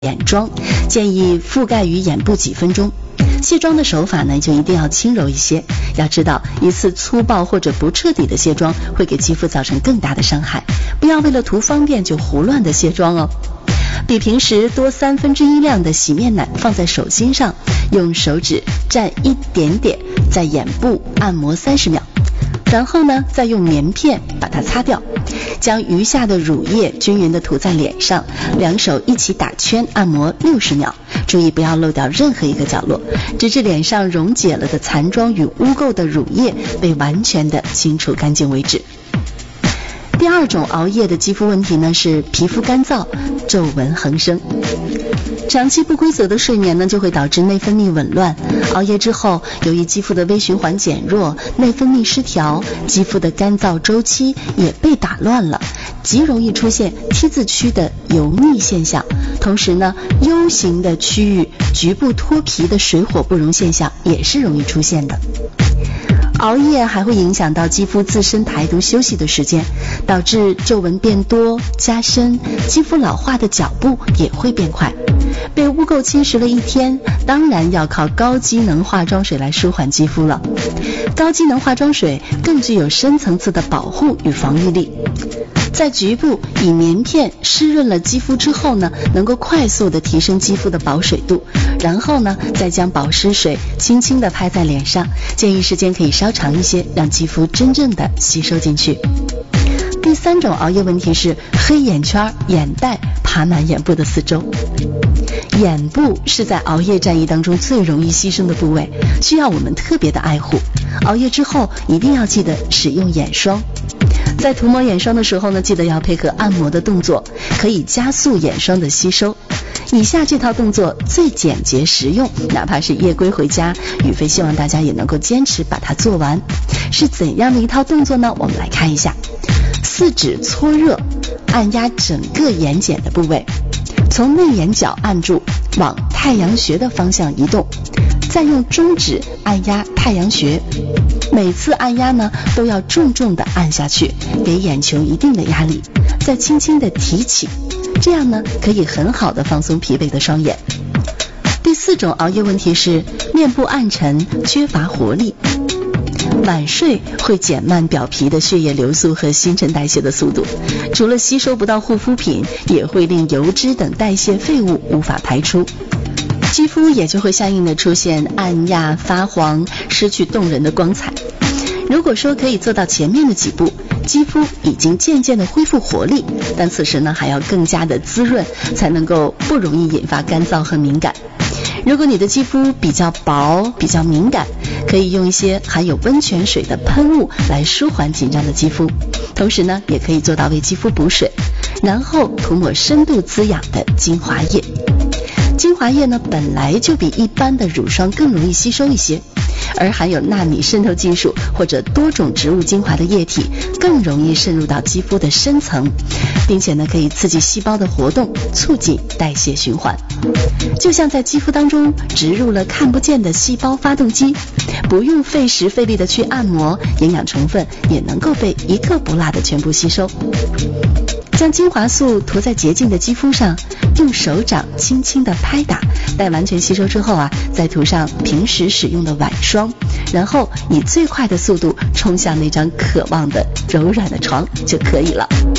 眼妆，建议覆盖于眼部几分钟。卸妆的手法呢，就一定要轻柔一些。要知道，一次粗暴或者不彻底的卸妆会给肌肤造成更大的伤害，不要为了图方便就胡乱的卸妆哦。比平时多1/3量的洗面奶放在手心上，用手指蘸一点点，在眼部按摩30秒，然后呢再用棉片把它擦掉，将余下的乳液均匀的涂在脸上，两手一起打圈按摩60秒，注意不要漏掉任何一个角落，直至脸上溶解了的残妆与污垢的乳液被完全的清除干净为止。第二种熬夜的肌肤问题呢，是皮肤干燥、皱纹横生。长期不规则的睡眠呢，就会导致内分泌紊乱。熬夜之后，由于肌肤的微循环减弱，内分泌失调，肌肤的干燥周期也被打乱了，极容易出现 T 字区的油腻现象。同时呢 U 型的区域局部脱皮的水火不容现象也是容易出现的。熬夜还会影响到肌肤自身排毒休息的时间，导致皱纹变多加深，肌肤老化的脚步也会变快。被污垢侵蚀了一天，当然要靠高机能化妆水来舒缓肌肤了。高机能化妆水更具有深层次的保护与防御力，在局部以棉片湿润了肌肤之后呢，能够快速的提升肌肤的保水度，然后呢再将保湿水轻轻的拍在脸上，建议时间可以稍长一些，让肌肤真正的吸收进去。第三种熬夜问题是黑眼圈、眼袋爬满眼部的四周。眼部是在熬夜战役当中最容易牺牲的部位，需要我们特别的爱护。熬夜之后一定要记得使用眼霜，在涂抹眼霜的时候呢，记得要配合按摩的动作，可以加速眼霜的吸收。以下这套动作最简洁实用，哪怕是夜归回家，宇飞希望大家也能够坚持把它做完。是怎样的一套动作呢？我们来看一下。4指搓热，按压整个眼睑的部位，从内眼角按住，往太阳穴的方向移动，再用中指按压太阳穴。每次按压呢，都要重重的按下去，给眼球一定的压力，再轻轻的提起，这样呢，可以很好的放松疲惫的双眼。第4种熬夜问题是面部暗沉，缺乏活力。晚睡会减慢表皮的血液流速和新陈代谢的速度，除了吸收不到护肤品，也会令油脂等代谢废物无法排出，肌肤也就会相应的出现暗哑、发黄，失去动人的光彩。如果说可以做到前面的几步，肌肤已经渐渐的恢复活力，但此时呢还要更加的滋润，才能够不容易引发干燥和敏感。如果你的肌肤比较薄、比较敏感，可以用一些含有温泉水的喷雾来舒缓紧张的肌肤，同时呢也可以做到为肌肤补水，然后涂抹深度滋养的精华液。精华液呢本来就比一般的乳霜更容易吸收一些，而含有纳米渗透技术或者多种植物精华的液体更容易渗入到肌肤的深层，并且呢可以刺激细胞的活动，促进代谢循环。就像在肌肤当中植入了看不见的细胞发动机，不用费时费力的去按摩，营养成分也能够被一刻不落的全部吸收。将精华素涂在洁净的肌肤上，用手掌轻轻的拍打，待完全吸收之后再涂上平时使用的晚霜，然后以最快的速度冲向那张渴望的柔软的床就可以了。